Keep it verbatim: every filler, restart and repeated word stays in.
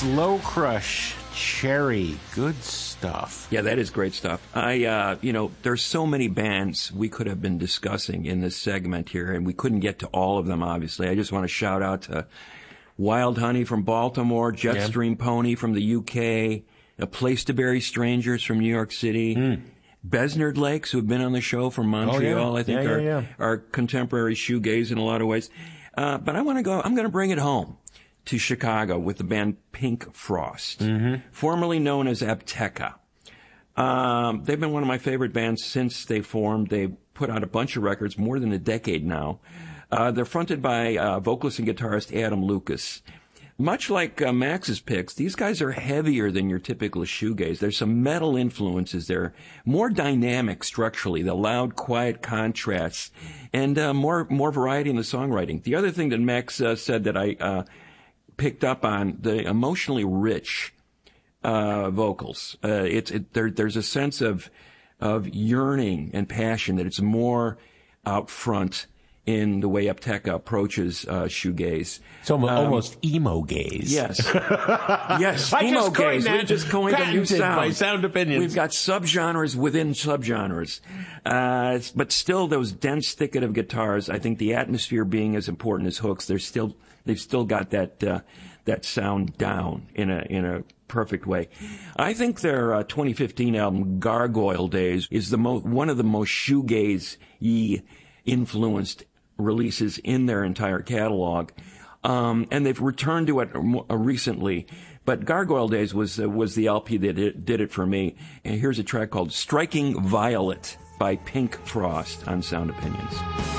Slow Crush Cherry. Good stuff. Yeah, that is great stuff. I, uh, you know, there's so many bands we could have been discussing in this segment here, and we couldn't get to all of them, obviously. I just want to shout out to Wild Honey from Baltimore, Jetstream yeah. Pony from the U K, A Place to Bury Strangers from New York City, mm. Besnard Lakes, who have been on the show from Montreal, oh, yeah. I think yeah, are, yeah, yeah. are contemporary shoegaze in a lot of ways. Uh, but I want to go, I'm going to bring it home to Chicago with the band Pink Frost, mm-hmm. formerly known as Abteca. Um, they've been one of my favorite bands since they formed. They've put out a bunch of records, more than a decade now. Uh, they're fronted by uh, vocalist and guitarist Adam Lucas. Much like uh, Max's picks, these guys are heavier than your typical shoegaze. There's some metal influences there, more dynamic structurally, the loud, quiet contrasts, and uh, more more variety in the songwriting. The other thing that Max uh, said that I uh, picked up on, the emotionally rich uh, vocals. Uh, it's it, there, there's a sense of of yearning and passion that it's more out front in the way Abteca approaches uh, shoegaze. It's almost, um, almost emo gaze. Yes. yes, emo gaze. We just coined a new sound. By Sound Opinions. We've got subgenres within subgenres. Uh, but still those dense thicket of guitars, I think the atmosphere being as important as hooks, they're still, they've still got that, uh, that sound down in a, in a perfect way. I think their uh, twenty fifteen album, Gargoyle Days, is the mo- one of the most shoegaze-y influenced releases in their entire catalog. Um, and they've returned to it uh, recently. But Gargoyle Days was uh, was the L P that it, did it for me. And here's a track called Striking Violet by Pink Frost on Sound Opinions.